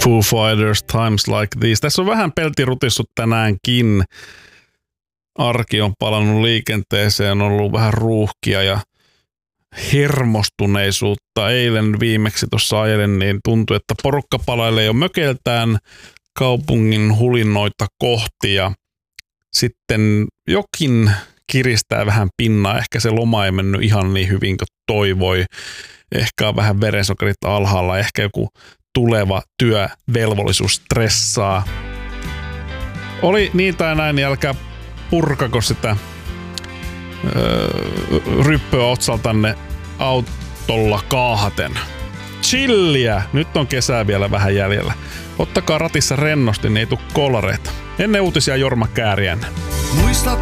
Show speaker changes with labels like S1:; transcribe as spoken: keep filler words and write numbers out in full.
S1: Foo Fighters, Times Like These. Tässä on vähän peltirutissut tänäänkin. Arki on palannut liikenteeseen, on ollut vähän ruuhkia ja hermostuneisuutta. Eilen viimeksi tuossa ajelin, niin tuntui, että porukka palailee jo mökeltään kaupungin hulinoita kohti ja sitten jokin kiristää vähän pinnaa. Ehkä se loma ei mennyt ihan niin hyvin kuin toivoi. Ehkä on vähän verensokerit alhaalla. Ehkä joku tuleva työvelvollisuus stressaa. Oli niin tai näin, niin älkää purkako sitä öö, ryppöä otsaltanne autolla kaahaten. Chilliä! Nyt on kesää vielä vähän jäljellä. Ottakaa ratissa rennosti, niin ei tule kolareita. Ennen uutisia Jorma Kääriäinen.